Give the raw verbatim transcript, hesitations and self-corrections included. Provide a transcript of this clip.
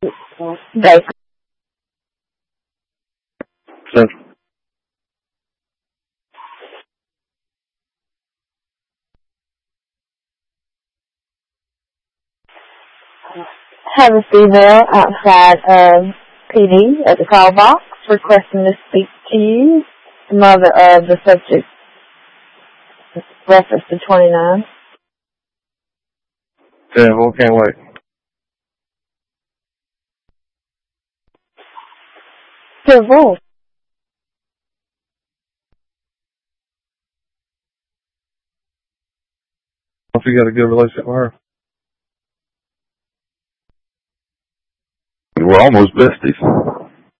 Baker. Central. Have a female outside of P D at the call box requesting to speak to you. The mother of the subject reference to twenty-nine. Danville, can't wait. Civil. If you got a good relationship with her. We're almost besties.